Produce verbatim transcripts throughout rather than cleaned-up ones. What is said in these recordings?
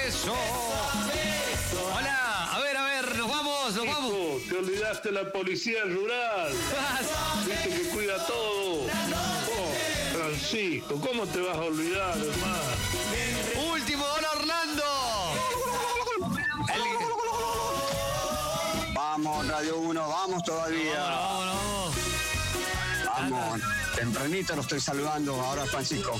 eso. Hola, a ver, a ver, nos vamos, nos vamos. Hijo, te olvidaste la policía rural. Viste que cuida todo. Oh, Francisco, ¿cómo te vas a olvidar, hermano? Último, hola Orlando. El... Vamos, Radio uno, vamos todavía. Vámonos, vámonos. Vamos, tempranito lo estoy saludando ahora, Francisco.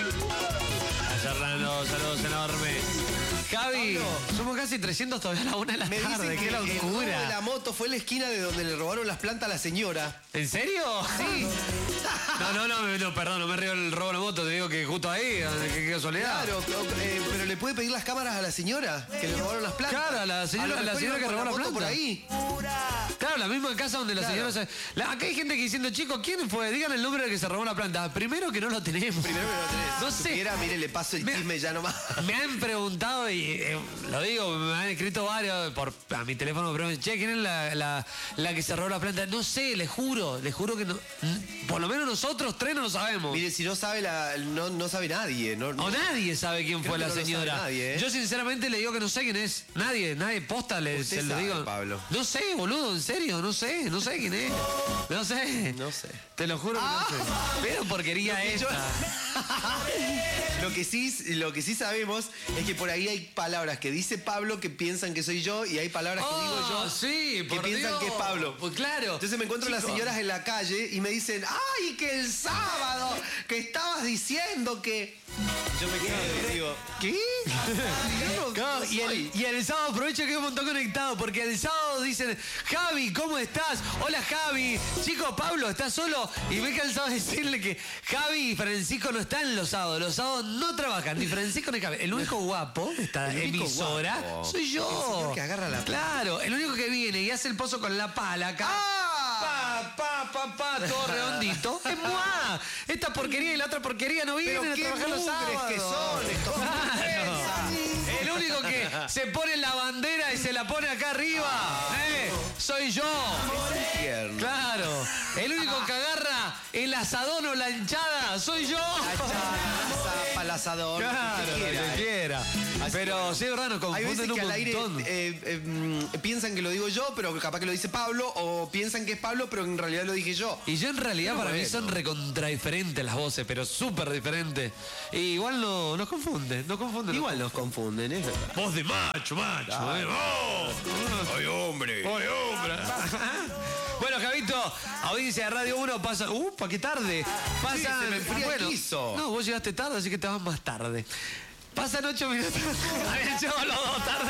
Orlando, saludos enormes. Javi, Pablo, somos casi trescientos todavía a la una de la Me tarde. dicen ¡Qué que el robo de locura! la moto fue en la esquina de donde le robaron las plantas a la señora. ¿En serio? Sí. No, no, no, no, perdón, no me río el robo de la moto, te digo que justo ahí, qué casualidad. Claro, eh, pero le puede pedir las cámaras a la señora que le robaron las plantas. Claro, a la señora- A lo la mejor señora iba que con robó la moto planta. por ahí. Claro, la misma casa donde la Claro. señora... se- La- acá hay gente que diciendo, chicos, ¿quién fue? Digan el nombre del que se robó la planta. Primero que no lo tenemos. Primero que no tenés. No Si sé. supiera, mire, le paso el Me- chisme ya nomás. Me han preguntado, y eh, lo digo, me han escrito varios por a mi teléfono, me preguntan, che, ¿quién es la, la, la que se robó la planta? No sé, les juro, les juro que no. Por lo menos nosotros tres no lo sabemos. Mire, si no sabe la, no, no sabe nadie. No, O nadie sabe quién Creo fue que la no lo señora. sabe nadie, ¿eh? Yo sinceramente le digo que no sé quién es. Nadie, nadie, posta, le, Usted se lo sabe, digo. Pablo. No sé, boludo, en serio, no sé, no sé quién es. No sé. No sé. Te lo juro que no sé. Pero porquería Lo que yo- esta. Lo que sí, lo que sí sabemos es que por ahí hay palabras que dice Pablo que piensan que soy yo y hay palabras que digo yo Oh, sí, que por piensan Dios. que es Pablo. Pues claro. Entonces me encuentro a las Chicos. señoras en la calle y me dicen, ¡ay, que el sábado que estabas diciendo que... Yo me quedo y digo, ¿qué? Yo no- Claro, no y, el, soy. y el sábado aprovecho que hay un montón conectado, porque el sábado dicen, Javi, ¿cómo estás? Hola Javi, chico Pablo, ¿estás solo? Y me he cansado de decirle que Javi y Francisco no están los sábados, los sábados no trabajan, ni Francisco ni Javi. El único guapo de esta El único emisora guapo. soy yo. El señor que agarra la pala. Claro, el único que viene y hace el pozo con la pala acá. Pa, pa, pa, pa, todo redondito. Es moi. Esta porquería y la otra porquería no vienen Pero a qué trabajar los mugres sábados. que son estos Claro. El único que se pone la bandera y se la pone acá arriba, ¿eh? Soy yo. Tierno. Claro. El único que agarra el asadón o la hinchada, soy yo. Cachaza, palasador, Claro, lo que quiera, lo que eh. quiera. Pero sí, es verdad, nos Hay veces confunden un que al aire montón. eh, eh, mm, piensan que lo digo yo, pero capaz que lo dice Pablo, o piensan que es Pablo, pero en realidad lo dije yo. Y yo en realidad Pero para mí bueno. son recontradiferentes las voces, pero súper diferentes. Y igual no, nos confunden, nos confunden. Igual nos confunden, es verdad. Voz de macho, macho. ¿eh? ¡Oh! ¡Ay, hombre! ¡Ay, hombre! Bueno, Javito, audiencia de Radio uno pasa... ¡Upa, qué tarde! Pasa... Sí, se me enfría el guiso. No, vos llegaste tarde, así que te vas más tarde. Pasan ocho minutos. Habían llegado los dos tarde.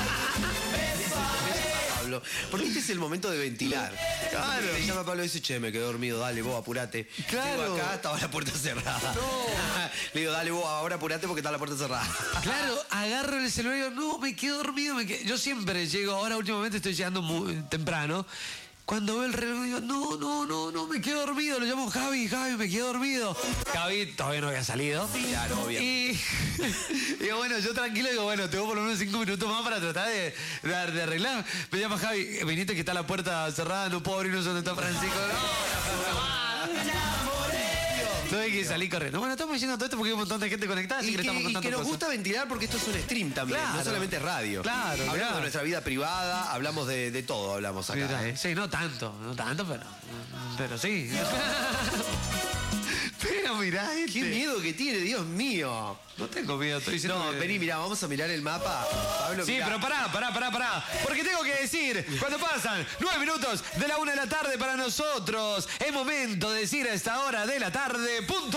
Pablo, porque este es el momento de ventilar. Claro. Te llama Pablo y dice, che, me quedé dormido, dale, vos apurate. Claro. Llego acá, estaba la puerta cerrada. Le digo, dale, vos ahora apurate porque está la puerta cerrada. Claro, agarro el celular y digo, no, me quedo dormido. Me quedo... Yo siempre llego, ahora últimamente estoy llegando muy temprano. Cuando veo el reloj digo, no, no, no, no, me quedo dormido. Lo llamo Javi, Javi, me quedo dormido. Javi todavía no había salido. Claro, obvio. Y digo, bueno, yo tranquilo, digo, bueno, tengo por lo menos cinco minutos más para tratar de, de, de arreglar. Me llama Javi, viniste que está la puerta cerrada, no puedo abrir, no sé dónde está Francisco. No, tuve que salir corriendo. Bueno, estamos diciendo todo esto porque hay un montón de gente conectada, así Y que, que, le estamos y contando que nos cosas. gusta ventilar porque esto es un stream también, Claro. no solamente radio. Claro, Hablamos claro. de nuestra vida privada, hablamos de, de todo, hablamos acá. Mira, eh, sí, no tanto, no tanto, pero, pero sí. Pero mirá este. Qué miedo que tiene, Dios mío. No tengo miedo, estoy diciendo No, que- vení, mirá, vamos a mirar el mapa. Pablo, Sí, mirá. pero pará, pará, pará, pará. Porque tengo que decir, cuando pasan nueve minutos de la una de la tarde para nosotros, es momento de decir a esta hora de la tarde, punto.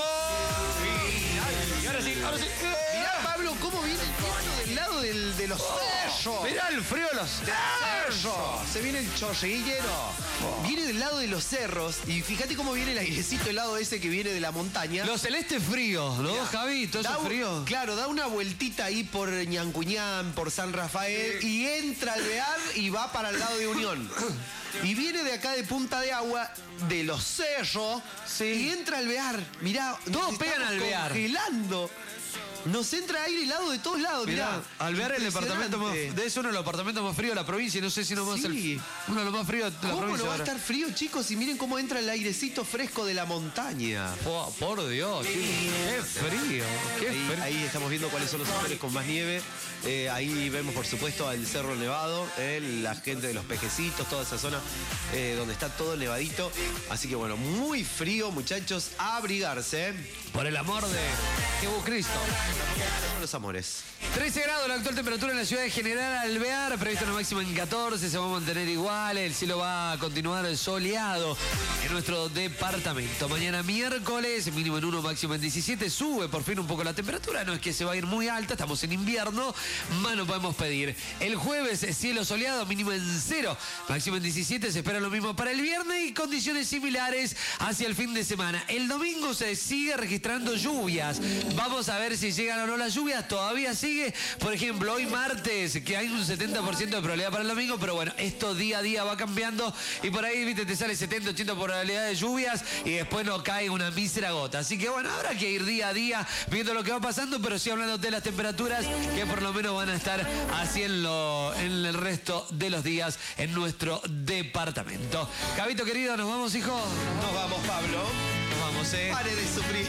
Y ahora sí, ahora sí. Mirá, Pablo, cómo viene el viento del lado del- de los cerros. Mirá el frío de los Cerro. Se viene el chorrillero. Viene del lado de los cerros. Y fíjate cómo viene el airecito helado ese que viene de la montaña. Los celestes fríos, ¿no, Mirá, Javi? Todo da eso un- frío. Claro, da una vueltita ahí por Ñancuñán, por San Rafael, y entra al Bear y va para el lado de Unión. Y viene de acá de Punta de Agua, de los cerros, Sí. y entra al Bear. Mirá, Todos nos pegan estamos al Bear. congelando. Nos entra aire helado de todos lados, mirá. Mirá, Alvear el departamento más, Impresionante. es uno de los departamentos más fríos de la provincia y no sé si no más Sí. el, uno de los más fríos de la ¿Cómo provincia. no va a ahora. estar frío, chicos? Y miren cómo entra el airecito fresco de la montaña. Oh, por Dios, chicos, qué frío, qué Ahí, frío. ahí estamos viendo cuáles son los sectores con más nieve. Eh, ahí vemos, por supuesto, al Cerro Nevado, eh, la gente de los Pejecitos, toda esa zona eh, donde está todo nevadito. Así que bueno, muy frío, muchachos, a abrigarse. ¿eh? Por el amor de Jesucristo. Los amores. trece grados la actual temperatura en la ciudad de General Alvear, previsto una máxima en catorce, se va a mantener igual, el cielo va a continuar soleado en nuestro departamento. Mañana miércoles, mínimo en uno, máximo en diecisiete, sube por fin un poco la temperatura, no es que se va a ir muy alta, estamos en invierno, más no podemos pedir. El jueves, cielo soleado, mínimo en cero, máximo en diecisiete, se espera lo mismo para el viernes y condiciones similares hacia el fin de semana. El domingo se sigue registrando lluvias, vamos a ver si llegan o no las lluvias, todavía sigue. Por ejemplo, hoy martes, que hay un setenta por ciento de probabilidad para el domingo, pero bueno, esto día a día va cambiando y por ahí, viste, te sale setenta, ochenta por ciento de probabilidad de lluvias y después no cae una mísera gota. Así que bueno, habrá que ir día a día viendo lo que va pasando, pero sí hablando de las temperaturas que por lo menos van a estar así en, lo, en el resto de los días en nuestro departamento. Cabito querido, ¿nos vamos, hijo? Nos vamos, Pablo. Nos vamos, eh. Pare de sufrir.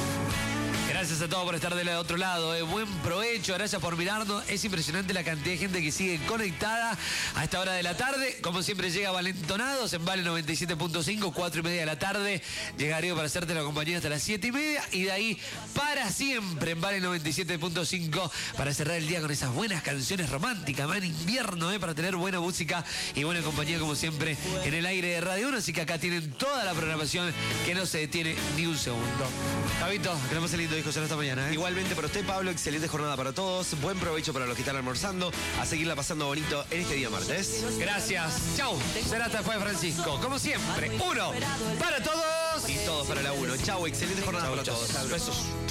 Gracias a todos por estar del otro lado. Eh. Buen provecho, gracias por mirarnos. Es impresionante la cantidad de gente que sigue conectada a esta hora de la tarde. Como siempre llega Valentonados en Vale noventa y siete punto cinco, cuatro y media de la tarde. Llegaría para hacerte la compañía hasta las siete y media. Y de ahí para siempre en Vale noventa y siete punto cinco para cerrar el día con esas buenas canciones románticas, man, invierno, eh, para tener buena música y buena compañía como siempre en el aire de Radio uno. Así que acá tienen toda la programación que no se detiene ni un segundo. Javito, que lo pase lindo, hijo, será esta mañana, ¿eh? Igualmente para usted, Pablo, excelente jornada para todos. Buen provecho para los que están almorzando. A seguirla pasando bonito en este día martes. Gracias. Chau. Será hasta después, Francisco. Como siempre, uno para todos Y todos para la uno. Chau, excelente jornada para todos. Besos.